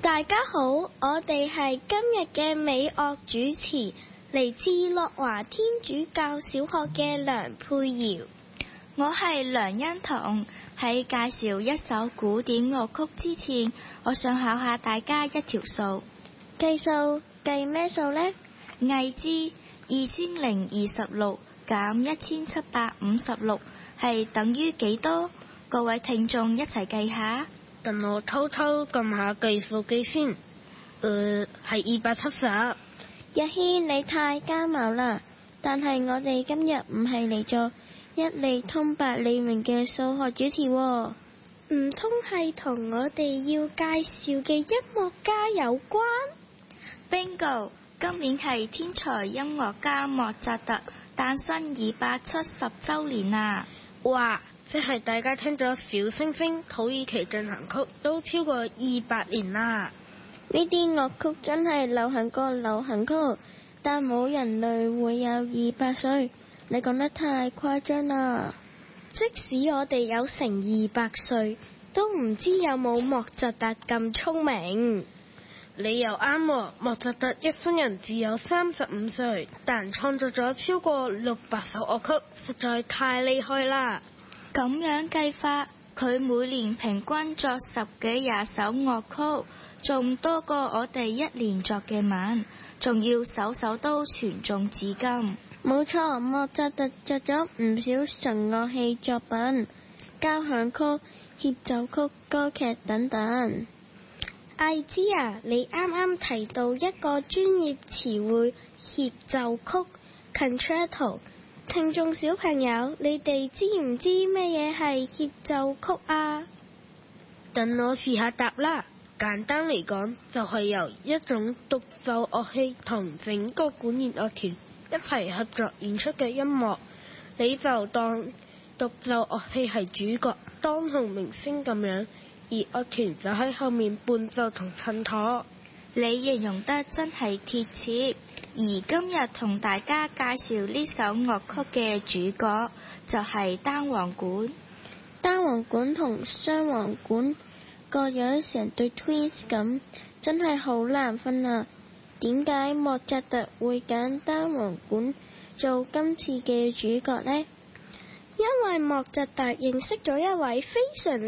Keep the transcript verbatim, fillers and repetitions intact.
大家好，我哋係今日嘅美樂主持，嚟自樂華天主教小學嘅梁佩瑤。 我係梁欣彤。喺介紹一首古典樂曲之前，我想考下大家一條數。 計數計咩數呢？ 魏之二千零二十六減一千七百五十六係等於幾多？各位聽眾一齊計下。 等我偷偷撳下計數機先。誒、呃，係二百七十。 日軒，你太加謀啦！但係我哋今日唔係嚟做一理通百理明嘅數學主持喎，唔通係同我哋要介紹嘅音樂家有關？ Bingo！ 今年係天才音樂家莫扎特誕生二百七十週年啦！ 哇！即係大家聽咗小星星土耳其進行曲都超過二百年啦！ 呢啲樂曲真係流行過流行曲，但冇人類會有二百歲。你講得太誇張啦！即使我哋有成二百歲，都唔知有冇莫扎特咁聰明。 你又啱喎，莫扎特一生人只有三十五歲，但創作咗超過六百首樂曲，實在太厲害啦！ 咁樣計法，佢每年平均作十幾廿首樂曲，仲多過我哋一年作嘅文，仲要首首都傳頌至今。 冇錯，莫扎特作咗唔少純樂器作品，交響曲、協奏曲、歌劇等等。艾芝啊，你啱啱提到一個專業詞彙協奏曲 concerto， 聽眾小朋友，你哋知唔知咩嘢係協奏曲啊？ 等我試下答啦。簡單嚟講，就係由一種獨奏樂器同整個管弦樂團一齊合作演出嘅音樂，你就當獨奏樂器係主角，當紅明星咁樣，而樂團就喺後面伴奏同襯托。 你形容得真係貼切。而今日同大家介紹呢首樂曲嘅主角就係單簧管。 單簧管同雙簧管個樣成對 twins 咁，真係好難分啊！點解莫扎特會揀單簧管做今次嘅主角呢？因為莫扎特認識咗一位非常